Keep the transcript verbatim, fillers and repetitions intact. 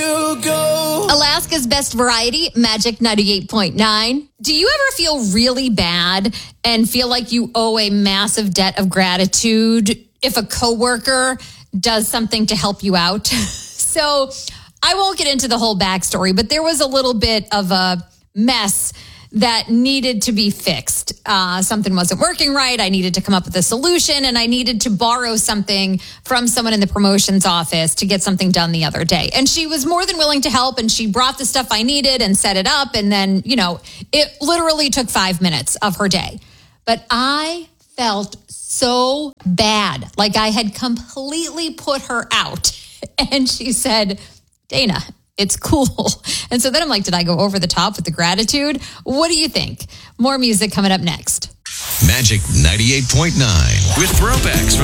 you go. Alaska's best variety, Magic ninety-eight point nine. Do you ever feel really bad and feel like you owe a massive debt of gratitude if a coworker does something to help you out? So I won't get into the whole backstory, but there was a little bit of a mess that needed to be fixed. Uh, something wasn't working right. I needed to come up with a solution, and I needed to borrow something from someone in the promotions office to get something done the other day. And she was more than willing to help, and she brought the stuff I needed and set it up. And then, you know, it literally took five minutes of her day. But I felt so bad, like I had completely put her out. And she said, Dana, it's cool. And so then I'm like, did I go over the top with the gratitude? What do you think? More music coming up next. Magic ninety-eight point nine with throwbacks from